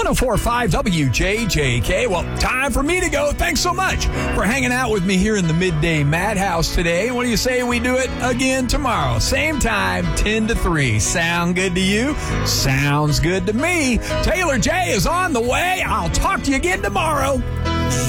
1045 WJJK. Well, time for me to go. Thanks so much for hanging out with me here in the Midday Madhouse today. What do you say we do it again tomorrow? Same time, 10 to 3. Sound good to you? Sounds good to me. Taylor J is on the way. I'll talk to you again tomorrow.